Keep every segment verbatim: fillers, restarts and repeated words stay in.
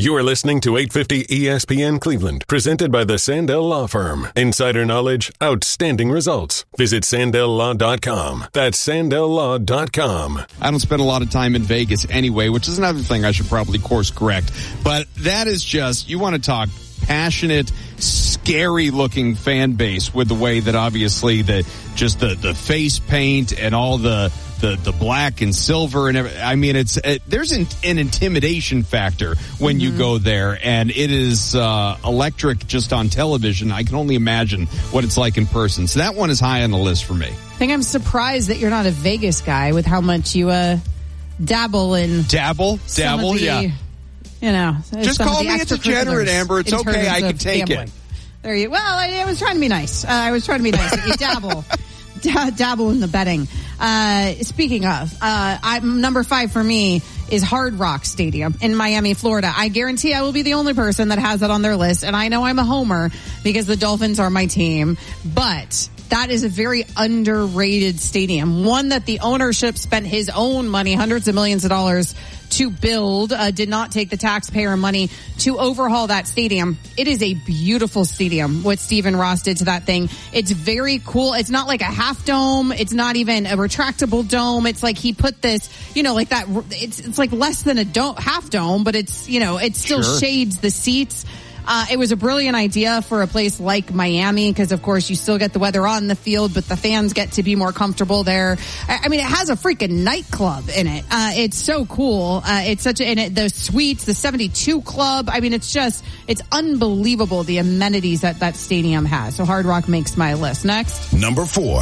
You are listening to eight fifty E S P N Cleveland, presented by the Sandell Law Firm. Insider knowledge, outstanding results. Visit Sandell Law dot com. That's Sandell Law dot com. I don't spend a lot of time in Vegas anyway, which is another thing I should probably course correct. But that is just, you want to talk passionate, scary-looking fan base with the way that obviously the just the, the face paint and all the the, the black and silver and everything. I mean, it's it, there's an, an intimidation factor when mm-hmm. you go there, and it is uh, electric just on television. I can only imagine what it's like in person. So that one is high on the list for me. I think I'm surprised that you're not a Vegas guy with how much you uh, dabble in. Dabble? Dabble, the, yeah. You know, just call me a degenerate, Amber. It's okay. I can take gambling. it. There you. Well, I, I was trying to be nice. Uh, I was trying to be nice. You dabble, D- dabble in the betting. Uh, speaking of, uh, I'm number five for me is Hard Rock Stadium in Miami, Florida. I guarantee I will be the only person that has it on their list, and I know I'm a homer because the Dolphins are my team, but that is a very underrated stadium. One that the ownership spent his own money, hundreds of millions of dollars, to build, uh, did not take the taxpayer money to overhaul that stadium. It is a beautiful stadium, what Stephen Ross did to that thing. It's very cool. It's not like a half dome. It's not even a retractable dome. It's like he put this, you know, like that. It's, it's like less than a dome, half dome, but it's, you know, it still Sure. shades the seats. Uh, it was a brilliant idea for a place like Miami because, of course, you still get the weather on the field, but the fans get to be more comfortable there. I, I mean, it has a freaking nightclub in it. Uh, it's so cool. Uh, it's such a, and it, the suites, the seventy-two Club. I mean, it's just, it's unbelievable the amenities that that stadium has. So Hard Rock makes my list. Next. Number four.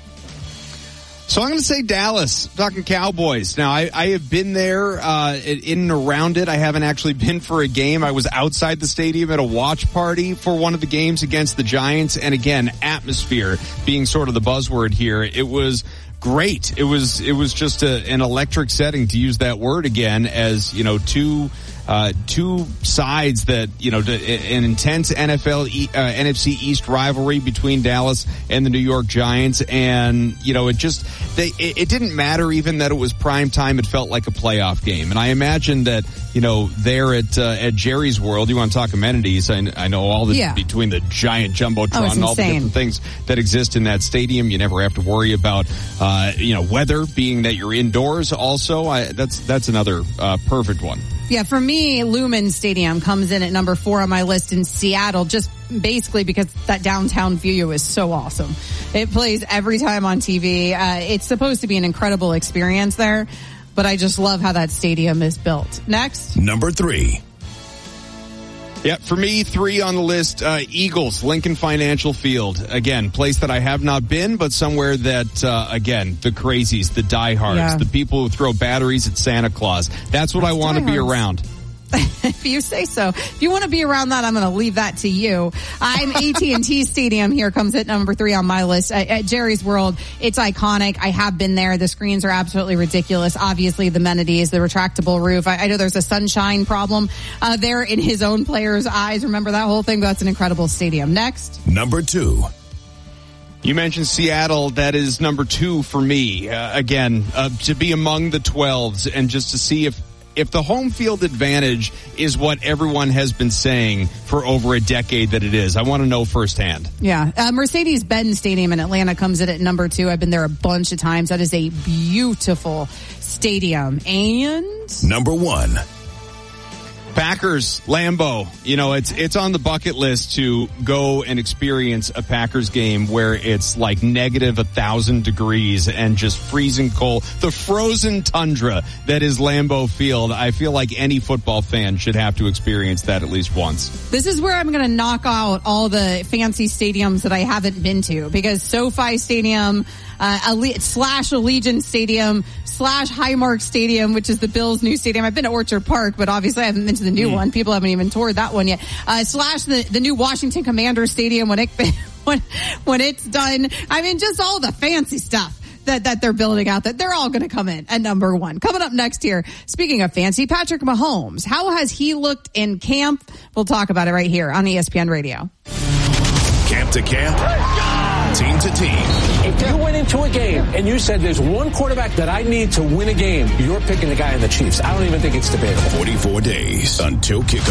So I'm going to say Dallas, talking Cowboys. Now, I, I have been there uh, in and around it. I haven't actually been for a game. I was outside the stadium at a watch party for one of the games against the Giants. And again, atmosphere being sort of the buzzword here. It was great. It was it was just a, an electric setting, to use that word again, as, you know, two... Uh, two sides that, you know, an intense N F L, uh, N F C East rivalry between Dallas and the New York Giants. And, you know, it just, they, it, it didn't matter even that it was prime time. It felt like a playoff game. And I imagine that, you know, there at, uh, at Jerry's World, you want to talk amenities. I, I know all the, yeah. between the giant Jumbotron oh, and all the different things that exist in that stadium. You never have to worry about, uh, you know, weather, being that you're indoors also. I, that's, that's another, uh, perfect one. Yeah, for me, Lumen Stadium comes in at number four on my list in Seattle, just basically because that downtown view is so awesome. It plays every time on T V. Uh, it's supposed to be an incredible experience there, but I just love how that stadium is built. Next. Number three. Yeah, for me, three on the list, uh, Eagles, Lincoln Financial Field. Again, place that I have not been, but somewhere that, uh, again, the crazies, the diehards, yeah. the people who throw batteries at Santa Claus. That's what That's I want to be around. If you say so. If you want to be around that, I'm going to leave that to you. I'm A T and T Stadium here comes at number three on my list. At, at Jerry's World, it's iconic. I have been there. The screens are absolutely ridiculous. Obviously, the amenities, the retractable roof. I, I know there's a sunshine problem uh, there in his own players' eyes. Remember that whole thing? That's an incredible stadium. Next. Number two. You mentioned Seattle. That is number two for me. Uh, again, uh, to be among the twelves and just to see if If the home field advantage is what everyone has been saying for over a decade that it is, I want to know firsthand. Yeah. Uh, Mercedes-Benz Stadium in Atlanta comes in at number two. I've been there a bunch of times. That is a beautiful stadium. And number one. Packers, Lambeau. You know, it's it's on the bucket list to go and experience a Packers game where it's like negative a thousand degrees and just freezing cold. The frozen tundra that is Lambeau Field. I feel like any football fan should have to experience that at least once. This is where I'm going to knock out all the fancy stadiums that I haven't been to, because SoFi Stadium, uh, Alle- slash Allegiant Stadium, slash Highmark Stadium, which is the Bills' new stadium. I've been to Orchard Park, but obviously I haven't been to the new mm. one. People haven't even toured that one yet. Uh, slash the, the new Washington Commanders Stadium when it, when, when it's done. I mean, just all the fancy stuff that, that they're building out, that they're all going to come in at number one. Coming up next here, speaking of fancy, Patrick Mahomes. How has he looked in camp? We'll talk about it right here on E S P N Radio. Camp to camp, team to team. If you went into a game and you said there's one quarterback that I need to win a game, you're picking the guy in the Chiefs. I don't even think it's debatable. forty-four days until kickoff.